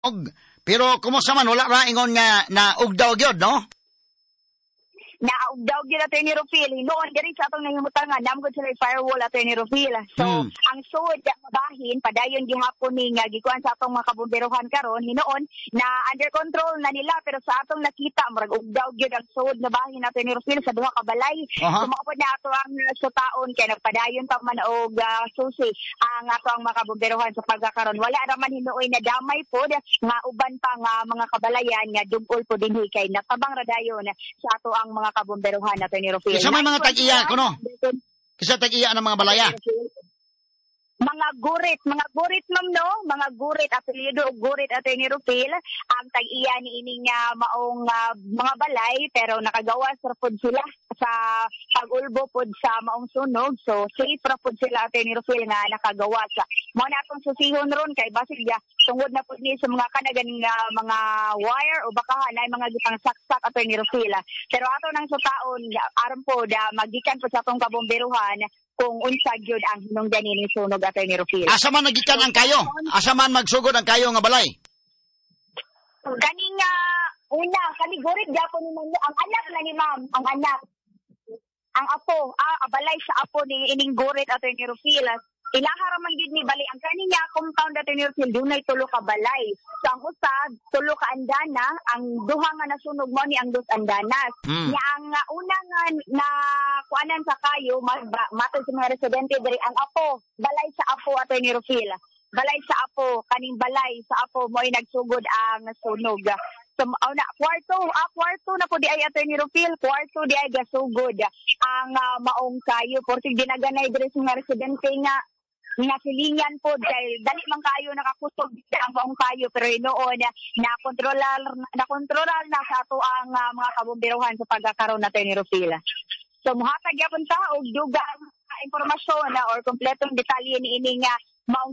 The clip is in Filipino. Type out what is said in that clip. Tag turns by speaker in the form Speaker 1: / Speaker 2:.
Speaker 1: Pero kumusta man, wala ra ingon nga na ugdaw gyud, no?
Speaker 2: Naugdaw gyud ato ni Rufil. Hinoon diri sa atong nahimutangan, namgod sila firewall ato ni Rufil. So, ang sud bahin padayon gihapon ni nga gikuan sa atong mga kabomberohan karon hinoon na under control na nila pero sa atong nakita murag ugdaw gyud ang sud na bahin ato ni Rufil sa duha ka balay. So, maupod na ato ang sutaon kay nagpadayon pa man og susi ang ato ang mga kabomberohan sa pagkakaron. Wala ra man hinuoy na damay pod nga uban pa nga mga kabalayan nga dugol po dinhi kay natabang ra dayon sa ato ang mga kabomberohan nato ni Rufil.
Speaker 1: Kisa may mga tag-iya kuno. Kisa tag-iya ng mga balaya.
Speaker 2: Mga gurit ma'am no, mga gurit apelyido og gurit ato ni Rufil ang tag-iya ni ining maong mga balay pero nakagawas ra pod sila sa pag-ulbo pod sa maong sunog. So safe ra pod sila ato ni Rufil nga nakagawas. Mao na atong susihon ron kay basig tungod na pod ni sa mga kanagan mga wire o baka na mga gitang saksak ato ni Rufil. Pero ato nang sutaon aron pod magikan pod sa atong kabomberuhan kung unsa gyud ang hinungdan ni sunog ato ni Rufil.
Speaker 1: Asa man nagikan ang kayo? Asa man magsugod ang kayo nga balay?
Speaker 2: Kaning una, kanigurit gyapon ni ang anak na ni ma'am, ang anak. Ang apo, balay sa apo ni ining gurit ato ni Rufil. Ilahara man gyud ni bali ang kaniya compound ato ni Rufil dunay tulo ka balay. So ang usab tulo ka andana, ang duha nga nasunog mo ni ang dos andanas. Nya ang una nga na kuanan sa kayo matod sa mga residente diri ang apo, balay sa apo ato ni Rufil. Balay sa apo, kaning balay sa apo mo'y nagsugod ang sunog. So, kwarto na po di ay ato ni Rufil, kwarto di ay gasugod ang maong kayo. Portig dinaganay diri sa mga residente nga silingan po dahil dali man kayo nakakusog ang maong kayo pero noon na kontrolar na sa ato ang mga kabomberohan sa pagkakaroon natin ni Rufil. So muhatag yapon ta og dugang impormasyon or kompletong detalye ni ining